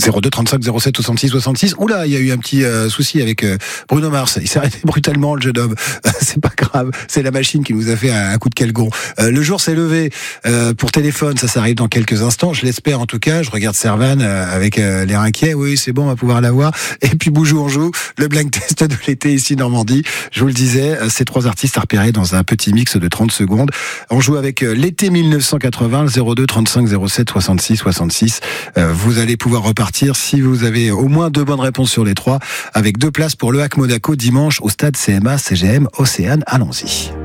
02 35 07 66 66. Oula, il y a eu un petit souci avec Bruno Mars. Il s'est arrêté brutalement, le jeune homme. C'est pas grave, c'est la machine qui nous a fait un coup de calgon. Le jour s'est levé pour téléphone, ça arrive dans quelques instants. Je l'espère en tout cas. Je regarde Servan avec l'air inquiet. Oui, c'est bon, on va pouvoir l'avoir. Et puis Boujou on joue, le blind test de l'été ici Normandie. Je vous le disais, ces 3 artistes à repérer dans un petit mix de 30 secondes. On joue avec l'été 1980, 02 35 07 66 66. Vous allez pouvoir repartir si vous avez au moins 2 bonnes réponses sur les 3 avec 2 places pour le Hack Monaco dimanche au stade CMA CGM Océane. Allons-y.